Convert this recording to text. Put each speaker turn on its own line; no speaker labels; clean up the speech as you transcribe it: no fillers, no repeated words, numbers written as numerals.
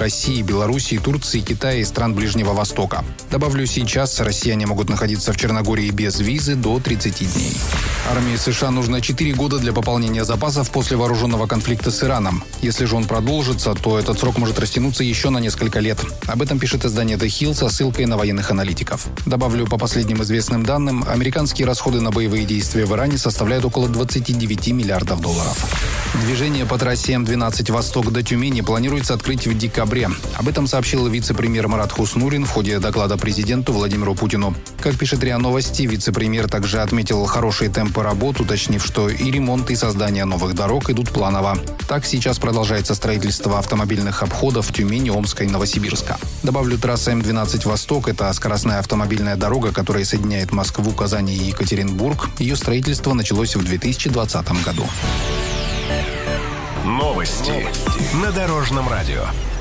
России, Белоруссии, Турции, Китая и стран Ближнего Востока. Добавлю, сейчас россияне могут находиться в Черногории без визы до 30 дней. Армии США нужно 4 года для пополнения запасов после вооруженного конфликта с Ираном. Если же он продолжится, то этот срок может растянуться еще на несколько лет. Об этом пишет издание The Hill со ссылкой на военных аналитиков. Добавлю, по последним известным данным, американские расходы на боевые действия в Иране составляют около 29 миллиардов долларов. Движение по трассе М-12 «Восток» до Тюмени планируется открыть в декабре. Об этом сообщил вице-премьер Марат Хуснурин в ходе доклада президенту Владимиру Путину. Как пишет РИА Новости, вице-премьер также отметил хорошие темпы работ, уточнив, что и ремонт, и создание новых дорог идут планово. Так, сейчас продолжается строительство автомобильных обходов Тюмени, Омска и Новосибирска. Добавлю, трасса М-12 «Восток» — это скоростная автомобильная дорога, которая соединяет Москву, Казань и Екатеринбург. Ее строительство началось в 2020 году.
Новости на Дорожном радио.